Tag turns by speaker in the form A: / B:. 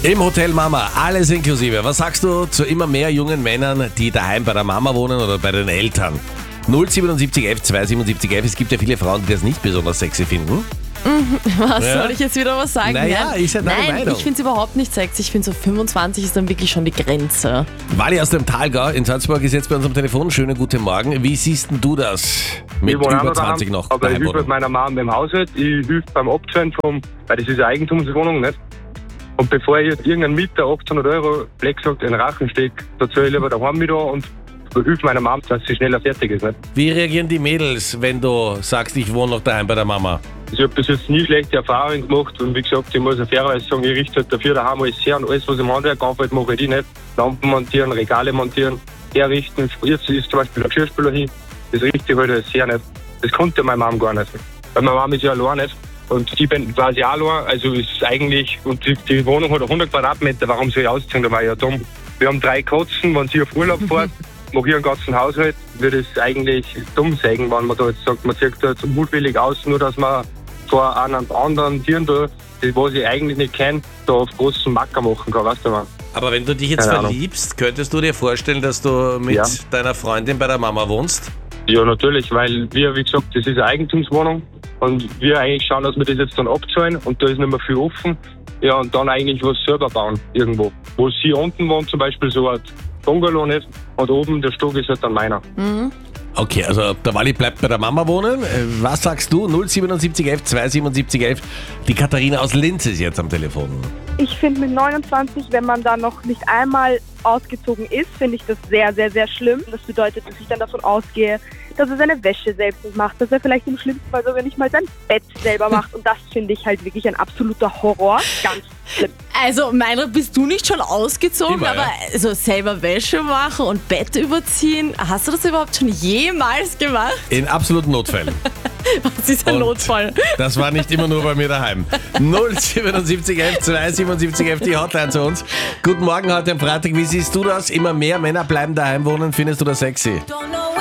A: Im Hotel Mama, alles inklusive. Was sagst du zu immer mehr jungen Männern, die daheim bei der Mama wohnen oder bei den Eltern? 07711 27711. Es gibt ja viele Frauen, die das nicht besonders sexy finden.
B: Was soll ich jetzt wieder was sagen?
A: Naja,
B: Nein.
A: ist ja deine
B: Nein,
A: Meinung.
B: ich finde es überhaupt nicht sexy. Ich finde so 25 ist dann wirklich schon die Grenze.
A: Wally aus dem Talgau in Salzburg ist jetzt bei uns am Telefon. Schönen guten Morgen. Wie siehst denn du das mit
C: Ich wohne auch
A: über
C: noch
A: 20
C: daheim,
A: noch
C: aber ich
A: daheim
C: helfe mit
A: wohnen?
C: meiner Mama beim Haushalt, ich helfe beim Abzahlen weil das ist eine Eigentumswohnung, nicht? Und bevor ich jetzt irgendeinen Mieter 800 Euro Black sagt in den Rachen stecke, da zahle ich lieber daheim mit an und hilfe meiner Mama, dass sie schneller fertig ist, nicht?
A: Wie reagieren die Mädels, wenn du sagst, ich wohne noch daheim bei der Mama?
C: Also ich habe bis jetzt nie schlechte Erfahrungen gemacht und wie gesagt, ich muss ja fairerweise sagen, ich richte halt dafür daheim alles her und alles, was im Handwerk anfällt, mache ich nicht. Lampen montieren, Regale montieren, herrichten. Jetzt ist zum Beispiel der Geschirrspüler hin, das richte ich halt alles her nicht. Das konnte meine Mama gar nicht. Weil meine Mama ist ja allein nicht. Und ich bin quasi auch allein, also ist eigentlich, und die Wohnung hat 100 Quadratmeter, warum soll ich ausziehen, da war ich ja dumm. Wir haben 3 Katzen, wenn sie auf Urlaub fährt, mache ich einen ganzen Haushalt, würde es eigentlich dumm sagen, wenn man da jetzt sagt, man zieht da jetzt mutwillig aus, nur dass man vor einem anderen Tieren da, das was ich eigentlich nicht kenne, da auf großen Macker machen kann, weißt du mal.
A: Aber wenn du dich jetzt
C: Keine Ahnung.
A: verliebst, könntest du dir vorstellen, dass du mit
C: Ja.
A: deiner Freundin bei der Mama wohnst?
C: Ja, natürlich, weil wir, wie gesagt, das ist eine Eigentumswohnung und wir eigentlich schauen, dass wir das jetzt dann abzahlen und da ist nicht mehr viel offen. Ja, und dann eigentlich was selber bauen irgendwo. Wo sie unten wohnt, zum Beispiel so ein Bungalow nicht und oben der Stock ist halt dann meiner.
A: Okay, also der Wally bleibt bei der Mama wohnen. Was sagst du? 07711 27711. Die Katharina aus Linz ist jetzt am Telefon.
D: Ich finde mit 29, wenn man da noch nicht einmal ausgezogen ist, finde ich das sehr, sehr, sehr schlimm. Das bedeutet, dass ich dann davon ausgehe, dass er seine Wäsche selbst nicht macht, dass er vielleicht im schlimmsten Fall sogar nicht mal sein Bett selber macht. Und das finde ich halt wirklich ein absoluter Horror. Ganz schlimm.
B: Also, Meinrad, bist du nicht schon ausgezogen?
A: Immer,
B: aber
A: ja.
B: also selber Wäsche machen und Bett überziehen, hast du das überhaupt schon jemals gemacht?
A: In absoluten Notfällen.
B: Was ist ein
A: Und
B: Notfall?
A: Das war nicht immer nur bei mir daheim. 07711 27711, die Hotline zu uns. Guten Morgen heute am Freitag. Wie siehst du das? Immer mehr Männer bleiben daheim wohnen. Findest du das sexy?
E: Don't know